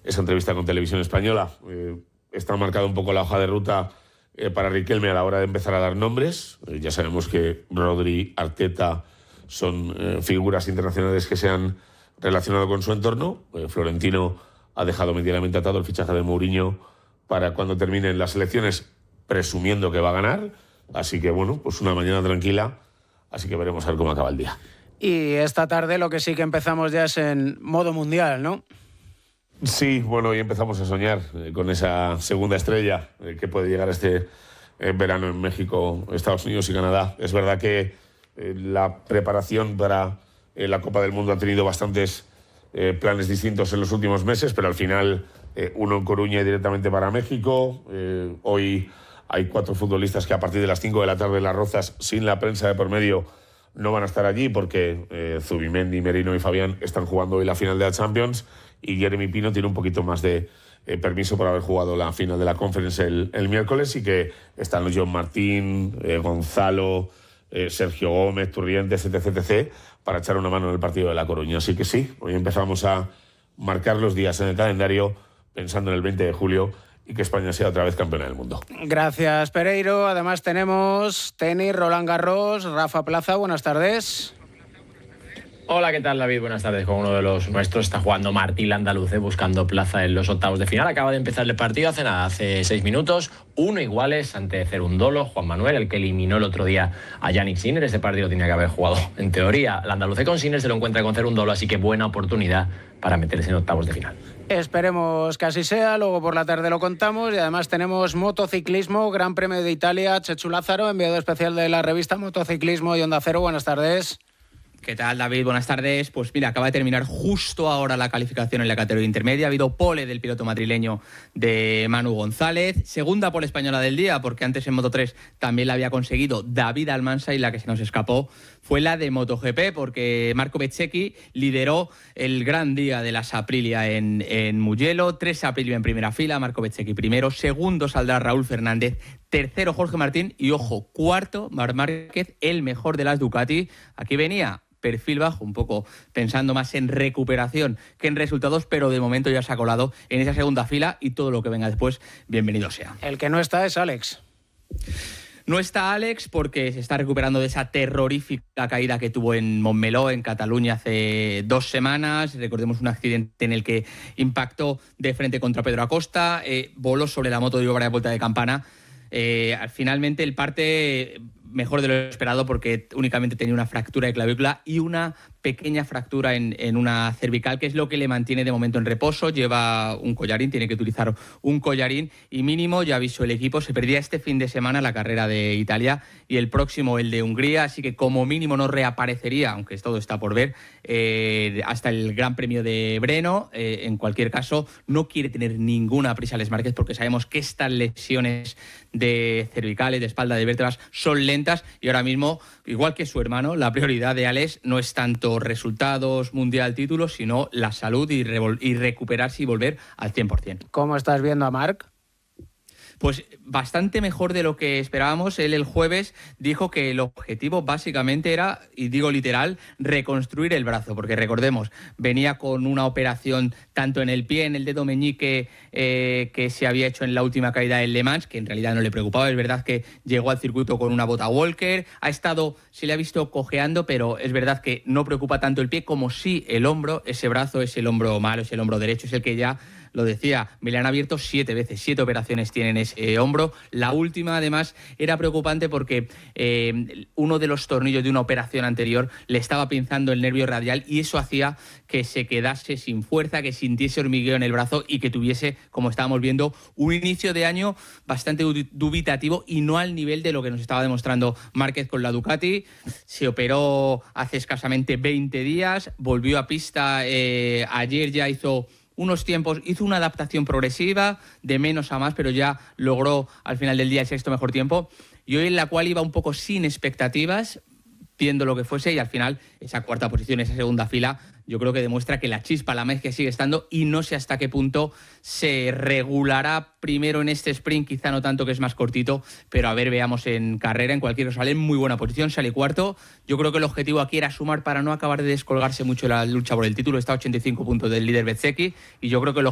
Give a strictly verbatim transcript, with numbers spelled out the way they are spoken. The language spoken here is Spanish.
esa entrevista con Televisión Española. Eh, está marcada un poco la hoja de ruta eh, para Riquelme a la hora de empezar a dar nombres. Eh, ya sabemos que Rodri, Arteta son eh, figuras internacionales que se han relacionado con su entorno. Eh, Florentino ha dejado medianamente atado el fichaje de Mourinho para cuando terminen las elecciones, presumiendo que va a ganar. Así que, bueno, pues una mañana tranquila. Así que veremos a ver cómo acaba el día. Y esta tarde lo que sí que empezamos ya es en modo mundial, ¿no? Sí, bueno, hoy empezamos a soñar eh, con esa segunda estrella eh, que puede llegar este eh, verano en México, Estados Unidos y Canadá. Es verdad que eh, la preparación para eh, la Copa del Mundo ha tenido bastantes eh, planes distintos en los últimos meses, pero al final eh, uno en Coruña y directamente para México. Eh, hoy hay cuatro futbolistas que a partir de las cinco de la tarde en Las Rozas, sin la prensa de por medio, no van a estar allí porque eh, Zubimendi, Merino y Fabián están jugando hoy la final de la Champions y Jeremy Pino tiene un poquito más de eh, permiso por haber jugado la final de la Conference el, el miércoles, y que están los John Martín, eh, Gonzalo, eh, Sergio Gómez, Turrientes, etc, etcétera, para echar una mano en el partido de La Coruña. Así que sí, hoy empezamos a marcar los días en el calendario pensando en el veinte de julio y que España sea otra vez campeona del mundo. Gracias, Pereiro. Además tenemos tenis, Roland Garros, Rafa Plaza, buenas tardes. Hola, ¿qué tal, David? Buenas tardes. Con uno de los nuestros está jugando Martí Landaluce, buscando plaza en los octavos de final. Acaba de empezar el partido hace nada, hace seis minutos. Uno iguales ante Cerundolo, Juan Manuel, el que eliminó el otro día a Yannick Sinner. Este partido tenía que haber jugado, en teoría, Landaluce con Sinner, se lo encuentra con Cerundolo, así que buena oportunidad para meterse en octavos de final. Esperemos que así sea, luego por la tarde lo contamos. Y además tenemos motociclismo, Gran Premio de Italia, Chechu Lázaro, enviado especial de la revista Motociclismo y Onda Cero. Buenas tardes. ¿Qué tal, David? Buenas tardes. Pues mira, acaba de terminar justo ahora la calificación en la categoría intermedia. Ha habido pole del piloto madrileño de Manu González. Segunda pole española del día, porque antes en Moto tres también la había conseguido David Almansa, y la que se nos escapó fue la de MotoGP, porque Marco Bezzecchi lideró el gran día de las Aprilia en, en Mugello. Tres Aprilia en primera fila, Marco Bezzecchi primero. Segundo saldrá Raúl Fernández. Tercero Jorge Martín. Y ojo, cuarto Marc Márquez, el mejor de las Ducati. Aquí venía perfil bajo, un poco pensando más en recuperación que en resultados, pero de momento ya se ha colado en esa segunda fila, y todo lo que venga después, bienvenido sea. El que no está es Alex. No está Alex porque se está recuperando de esa terrorífica caída que tuvo en Montmeló, en Cataluña, hace dos semanas. Recordemos un accidente en el que impactó de frente contra Pedro Acosta, eh, voló sobre la moto de varias vueltas de campana. Eh, finalmente el parte mejor de lo esperado, porque únicamente tenía una fractura de clavícula y una pequeña fractura en, en una cervical, que es lo que le mantiene de momento en reposo. Lleva un collarín, tiene que utilizar un collarín, y mínimo, ya avisó el equipo, se perdía este fin de semana la carrera de Italia y el próximo el de Hungría, así que como mínimo no reaparecería, aunque todo está por ver, eh, hasta el Gran Premio de Breno. Eh, en cualquier caso, no quiere tener ninguna prisa Alex Márquez, porque sabemos que estas lesiones de cervicales, de espalda, de vértebras son lentas, y ahora mismo, igual que su hermano, la prioridad de Alex no es tanto resultados, mundial, títulos, sino la salud y, revol- y recuperarse y volver al cien por ciento. ¿Cómo estás viendo a Marc? Pues bastante mejor de lo que esperábamos. Él el jueves dijo que el objetivo básicamente era, y digo literal, reconstruir el brazo, porque recordemos, venía con una operación tanto en el pie, en el dedo meñique, eh, que se había hecho en la última caída del Le Mans, que en realidad no le preocupaba. Es verdad que llegó al circuito con una bota Walker, ha estado, se le ha visto cojeando, pero es verdad que no preocupa tanto el pie como sí el hombro. Ese brazo es el hombro malo, es el hombro derecho, es el que ya, lo decía, me le han abierto siete veces, siete operaciones tienen ese eh, hombro. La última, además, era preocupante porque eh, uno de los tornillos de una operación anterior le estaba pinzando el nervio radial, y eso hacía que se quedase sin fuerza, que sintiese hormigueo en el brazo y que tuviese, como estábamos viendo, un inicio de año bastante dubitativo y no al nivel de lo que nos estaba demostrando Márquez con la Ducati. Se operó hace escasamente veinte días, volvió a pista, eh, ayer ya hizo unos tiempos, hizo una adaptación progresiva de menos a más, pero ya logró al final del día el sexto mejor tiempo, y hoy en la cual iba un poco sin expectativas, viendo lo que fuese, y al final esa cuarta posición, esa segunda fila, yo creo que demuestra que la chispa, la magia sigue estando, y no sé hasta qué punto se regulará primero en este sprint, quizá no tanto, que es más cortito, pero a ver, veamos en carrera. En cualquier caso, sale en muy buena posición, sale cuarto. Yo creo que el objetivo aquí era sumar para no acabar de descolgarse mucho la lucha por el título. Está a ochenta y cinco puntos del líder Bezzecchi, y yo creo que el